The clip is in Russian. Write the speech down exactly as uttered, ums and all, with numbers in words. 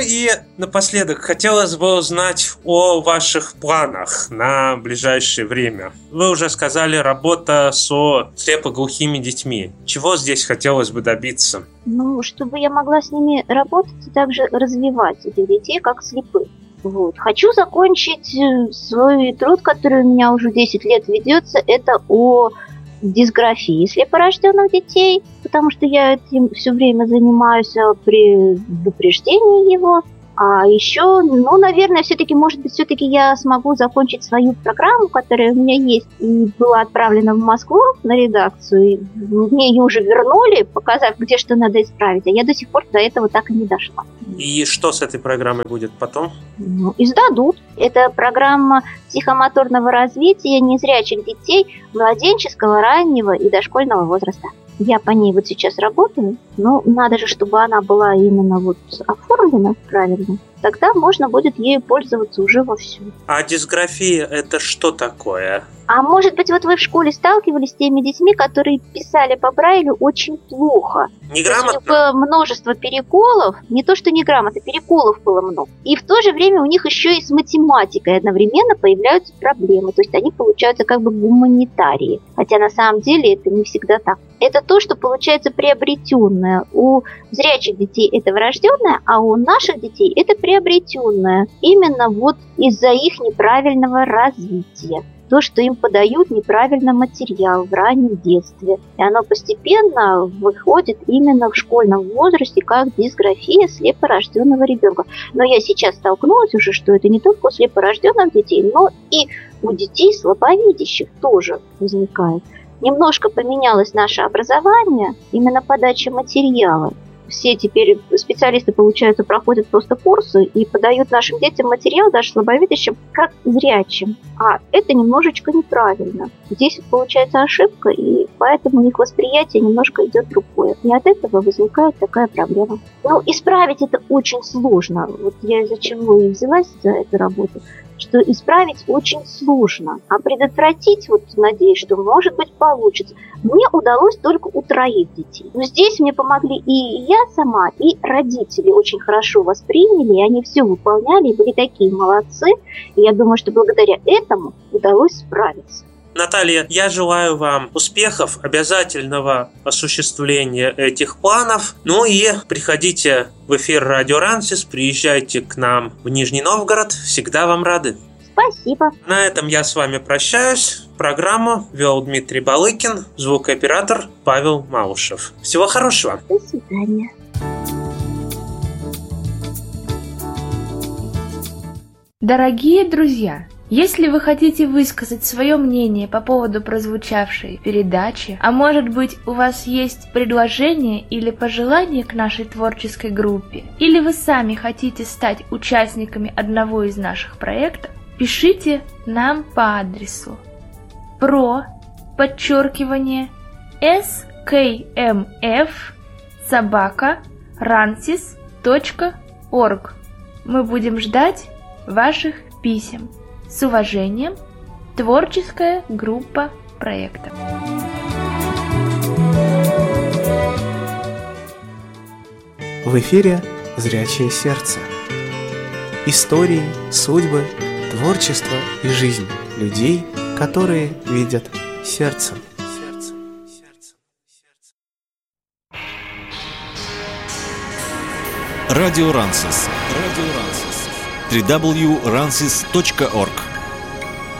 и напоследок хотелось бы узнать о ваших планах на ближайшее время. Вы уже сказали, работа со слепоглухими детьми. Чего здесь хотелось бы добиться? Ну, чтобы я могла с ними работать и также развивать этих детей как слепых. Вот. Хочу закончить свой труд, который у меня уже десять лет ведется. Это о дисграфии слепорожденных детей, потому что я этим все время занимаюсь при предупреждении его. А еще, ну, наверное, все-таки, может быть, все-таки я смогу закончить свою программу, которая у меня есть, и была отправлена в Москву на редакцию. И мне ее уже вернули, показав, где что надо исправить. А я до сих пор до этого так и не дошла. И что с этой программой будет потом? Ну, издадут. Это программа психомоторного развития незрячих детей младенческого, раннего и дошкольного возраста. Я по ней вот сейчас работаю, но надо же, чтобы она была именно вот оформлена правильно. Тогда можно будет ею пользоваться уже вовсю. А дисграфия – это что такое? А может быть, вот вы в школе сталкивались с теми детьми, которые писали по Брайлю очень плохо? Неграмотно? То есть было множество переколов, не то что неграмотно, переколов было много. И в то же время у них еще и с математикой одновременно появляются проблемы. То есть они получаются как бы гуманитарии. Хотя на самом деле это не всегда так. Это то, что получается приобретенное. У зрячих детей это врожденное, а у наших детей это приобретенное. Именно вот из-за их неправильного развития. То, что им подают неправильный материал в раннем детстве. И оно постепенно выходит именно в школьном возрасте как дисграфия слепорожденного ребенка. Но я сейчас столкнулась уже, что это не только у слепорожденных детей, но и у детей слабовидящих тоже возникает. Немножко поменялось наше образование, именно подача материала. Все теперь специалисты, получается, проходят просто курсы и подают нашим детям материал, даже слабовидящим, как зрячим. А это немножечко неправильно. Здесь получается ошибка, и поэтому их восприятие немножко идет другое. И от этого возникает такая проблема. Но исправить это очень сложно. Вот я из-за чего и взялась за эту работу, что исправить очень сложно. А предотвратить, вот надеюсь, что может быть получится. Мне удалось только у троих детей. Но здесь мне помогли и я сама, и родители очень хорошо восприняли, и они все выполняли, и были такие молодцы. И я думаю, что благодаря этому удалось справиться. Наталья, я желаю вам успехов, обязательного осуществления этих планов. Ну и приходите в эфир Радио Рансис, приезжайте к нам в Нижний Новгород. Всегда вам рады. Спасибо. На этом я с вами прощаюсь. Программу вел Дмитрий Балыкин, звукооператор Павел Малышев. Всего хорошего. До свидания. Дорогие друзья, если вы хотите высказать свое мнение по поводу прозвучавшей передачи, а может быть у вас есть предложение или пожелание к нашей творческой группе, или вы сами хотите стать участниками одного из наших проектов, пишите нам по адресу про подчеркивание skmf собака рансис точка орг. Мы будем ждать ваших писем. С уважением, творческая группа проекта. В эфире «Зрячее сердце». Истории, судьбы, творчество и жизнь людей, которые видят сердцем. Радио Рансис. Радио Рансис. дабл ю дабл ю дабл ю точка рансис точка орг